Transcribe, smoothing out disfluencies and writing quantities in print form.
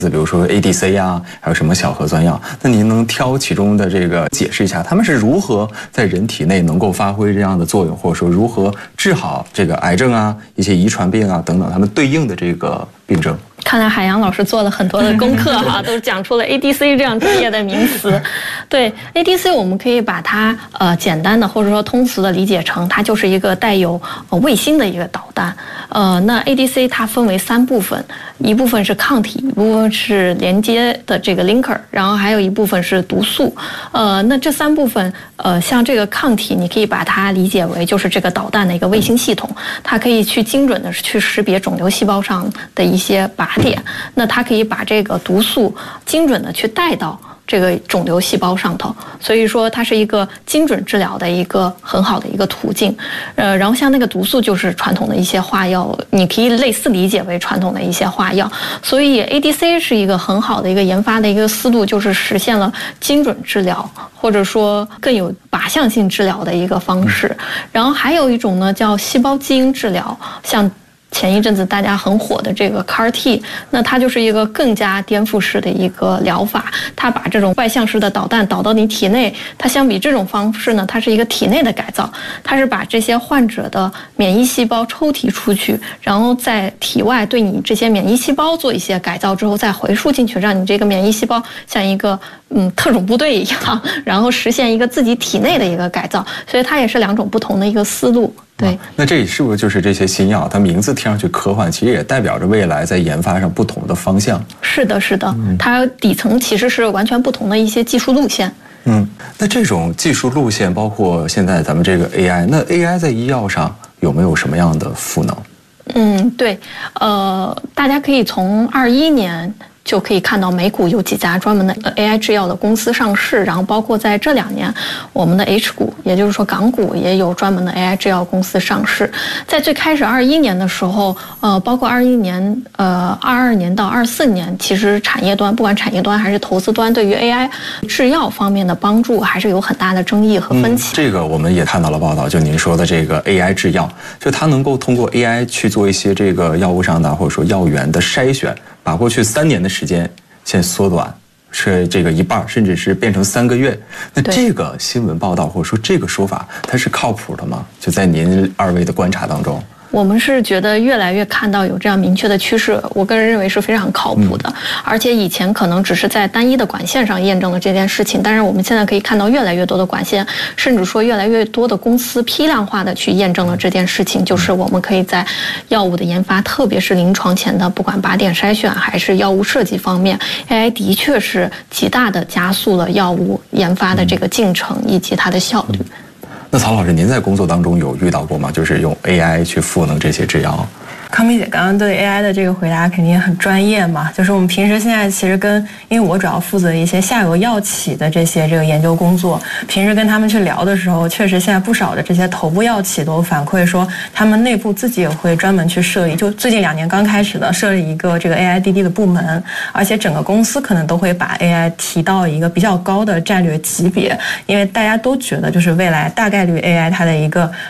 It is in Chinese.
比如说 ADC 啊，还有什么小核酸药，那您能挑其中的这个解释一下，他们是如何在人体内能够发挥这样的作用，或者说如何治好这个癌症啊、一些遗传病啊等等，他们对应的这个病症？ 看来海洋老师做了很多的功课哈，都讲出了 ADC 这样专业的名词。对 ADC， 我们可以把它简单的或者说通俗的理解成，它就是一个带有卫星的一个导弹。那 ADC 它分为3部分，一部分是抗体，一部分是连接的这个 linker， 然后还有一部分是毒素。那这3部分，像这个抗体，你可以把它理解为就是这个导弹的一个卫星系统，它可以去精准的去识别肿瘤细胞上的一些靶点，那它可以把这个毒素精准的去带到这个肿瘤细胞上头，所以说它是一个精准治疗的一个很好的一个途径。然后像那个毒素就是传统的一些化药，你可以类似理解为传统的一些化药。所以 ADC 是一个很好的一个研发的一个思路，就是实现了精准治疗，或者说更有靶向性治疗的一个方式。然后还有一种呢叫细胞基因治疗，像前一阵子大家很火的这个 CAR-T， 那它就是一个更加颠覆式的一个疗法，它把这种外向式的导弹导到你体内，它相比这种方式呢，它是一个体内的改造，它是把这些患者的免疫细胞抽提出去，然后在体外对你这些免疫细胞做一些改造之后再回输进去，让你这个免疫细胞像一个特种部队一样，然后实现一个自己体内的一个改造，所以它也是2种不同的一个思路。对， 那这是不是就是这些新药？它名字听上去科幻，其实也代表着未来在研发上不同的方向。 是的，是的，它底层其实是完全不同的一些技术路线。 那这种技术路线，包括现在咱们这个 AI， 那 AI 在医药上有没有什么样的赋能？ 对，大家可以从21年。就可以看到美股有几家专门的 AI 制药的公司上市，然后包括在这2年，我们的 H 股，也就是说港股也有专门的 AI 制药公司上市。在最开始21年的时候，包括21年、22年到24年，其实产业端不管产业端还是投资端，对于 AI 制药方面的帮助还是有很大的争议和分歧。 这个我们也看到了报道，就您说的这个 AI 制药，就它能够通过 AI 去做一些这个药物上的或者说药源的筛选。把过去3年的时间先缩短，是这个1半，甚至是变成3个月。那这个新闻报道或者说这个说法，它是靠谱的吗？就在您2位的观察当中。 我们是觉得越来越看到有这样明确的趋势，我个人认为是非常靠谱的。而且以前可能只是在单一的管线上验证了这件事情，但是我们现在可以看到越来越多的管线，甚至说越来越多的公司批量化的去验证了这件事情，就是我们可以在药物的研发，特别是临床前的不管靶点筛选还是药物设计方面 ，AI 的确是极大的加速了药物研发的这个进程以及它的效率。 那曹老师，您在工作当中有遇到过吗？就是用 AI 去赋能这些制药？ 康明姐刚刚对 AI 的这个回答肯定很专业嘛，就是我们平时现在其实因为我主要负责一些下游药企的这个研究工作，平时跟他们去聊的时候，确实现在不少的这些头部药企都反馈说，他们内部自己也会专门去设立，就最近2年刚开始的设立一个这个 AIDD 的部门，而且整个公司可能都会把 AI 提到一个比较高的战略级别，因为大家都觉得就是未来大概率 AI 它的一个